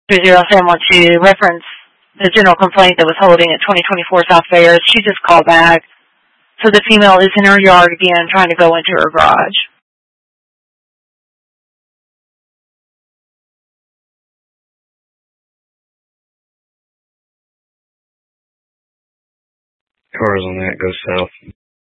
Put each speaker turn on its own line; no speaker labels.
307 wants to reference the general complaint that was holding at 2024 South Fayette. She just called back. So the female is in her yard again trying to go into her garage.
Cars on that go south.